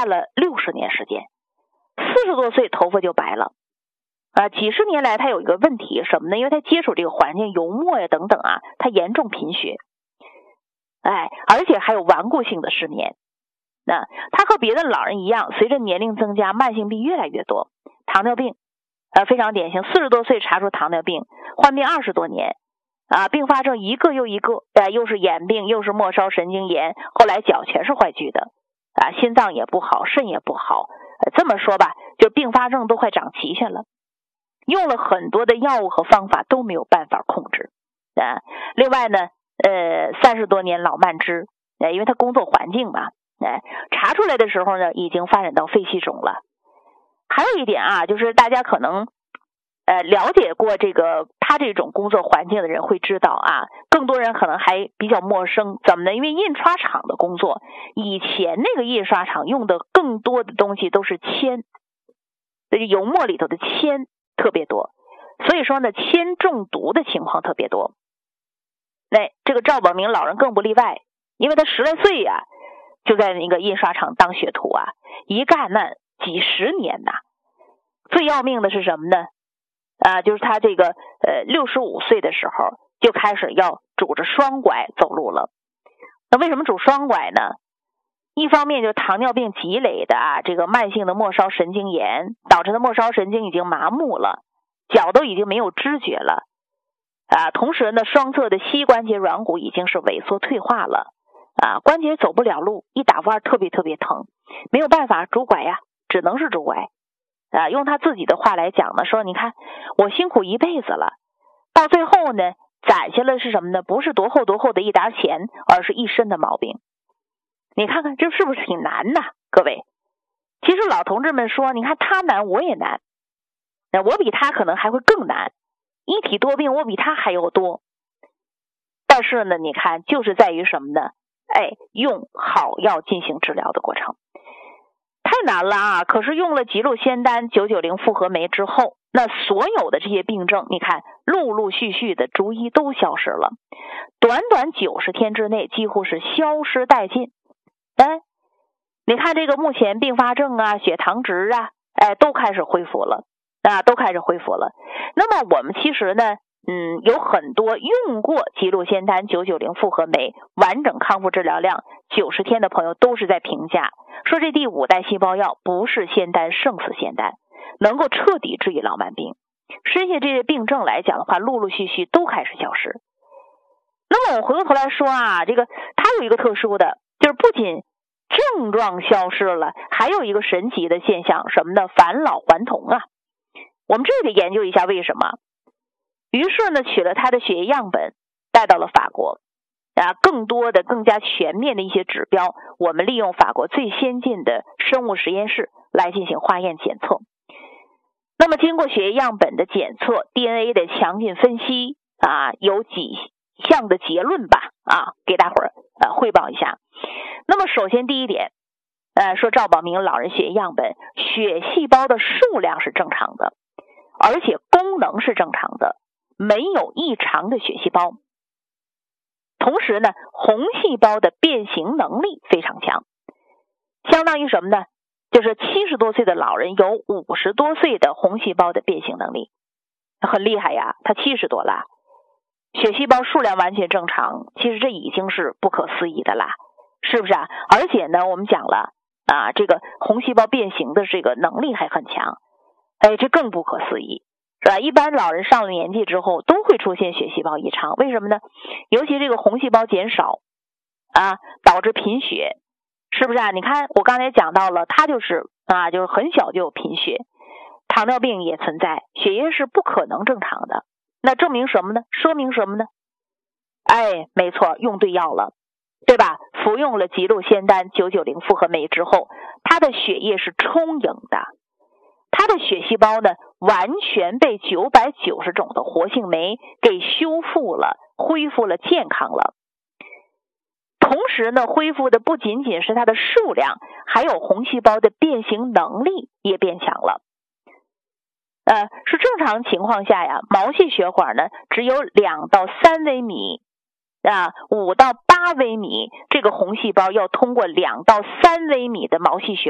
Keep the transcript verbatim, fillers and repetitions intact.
干了六十年时间，四十多岁头发就白了。啊，几十年来他有一个问题什么呢？因为他接触这个环境油墨呀等等啊，他严重贫血，哎，而且还有顽固性的失眠。那他和别的老人一样，随着年龄增加，慢性病越来越多。糖尿病，呃，非常典型，四十多岁查出糖尿病，患病二十多年，啊，并发症一个又一个，呃，又是眼病，又是末梢神经炎，后来脚全是坏疽的，啊，心脏也不好，肾也不好，呃，这么说吧，就并发症都快长齐全了。用了很多的药物和方法都没有办法控制，啊，另外呢，呃，三十多年老慢支，呃，因为他工作环境嘛，哎，查出来的时候呢，已经发展到肺气肿了。还有一点啊，就是大家可能呃了解过这个他这种工作环境的人会知道啊，更多人可能还比较陌生。怎么呢？因为印刷厂的工作，以前那个印刷厂用的更多的东西都是铅，这个油墨里头的铅特别多，所以说呢，铅中毒的情况特别多。那这个赵保明老人更不例外，因为他十来岁呀、啊，就在那个印刷厂当学徒啊，一干那几十年呐。最要命的是什么呢？啊，就是他这个呃六十五岁的时候就开始要拄着双拐走路了。那为什么拄双拐呢？一方面就糖尿病积累的啊，这个慢性的末梢神经炎导致的末梢神经已经麻木了，脚都已经没有知觉了啊。同时呢，双侧的膝关节软骨已经是萎缩退化了啊，关节走不了路，一打弯特别特别疼，没有办法拄拐呀，只能是拄拐啊。用他自己的话来讲呢，说你看我辛苦一辈子了，到最后呢，攒下了是什么呢？不是多厚多厚的一沓钱，而是一身的毛病。你看看这是不是挺难的？各位，其实老同志们说，你看他难我也难，那我比他可能还会更难，一体多病我比他还要多。但是呢，你看就是在于什么呢？哎，用好药进行治疗的过程太难了啊！可是用了吉鹿仙丹、九九零复合酶之后，那所有的这些病症，你看陆陆续续的逐一都消失了，短短九十天之内几乎是消失殆尽。哎，你看这个目前并发症啊、血糖值啊，哎，都开始恢复了啊，都开始恢复了。那么我们其实呢，嗯，有很多用过吉鹿仙丹、九九零复合酶完整康复治疗量九十天的朋友，都是在评价说这第五代细胞药不是仙丹胜似仙丹，能够彻底治愈老慢病。身下这些病症来讲的话，陆陆续续都开始消失。那么我回过头来说啊，这个它有一个特殊的，就是不仅症状消失了，还有一个神奇的现象，什么呢？返老还童啊！我们这得研究一下为什么。于是呢，取了他的血液样本带到了法国啊，更多的更加全面的一些指标，我们利用法国最先进的生物实验室来进行化验检测。那么经过血液样本的检测， D N A 的详尽分析啊，有几项的结论吧啊，给大伙儿呃汇报一下。那么首先第一点，呃，说赵保明老人血液样本血细胞的数量是正常的，而且功能是正常的，没有异常的血细胞。同时呢，红细胞的变形能力非常强，相当于什么呢？就是七十多岁的老人有五十多岁的红细胞的变形能力，很厉害呀，他七十多了，血细胞数量完全正常，其实这已经是不可思议的啦，是不是啊？而且呢，我们讲了啊，这个红细胞变形的这个能力还很强，哎，这更不可思议，是吧？一般老人上了年纪之后都会出现血细胞异常，为什么呢？尤其这个红细胞减少啊，导致贫血，是不是啊？你看我刚才讲到了，他就是啊，就是很小就有贫血，糖尿病也存在，血液是不可能正常的。那证明什么呢？说明什么呢？哎，没错，用对药了，对吧？服用了吉鹿仙丹、九九零复合酶之后，他的血液是充盈的，他的血细胞呢，完全被九百九十种的活性酶给修复了，恢复了健康了。同时呢，恢复的不仅仅是它的数量，还有红细胞的变形能力也变强了。呃，是正常情况下呀，毛细血管呢只有两到三微米啊，五到八微米，这个红细胞要通过两到三微米的毛细血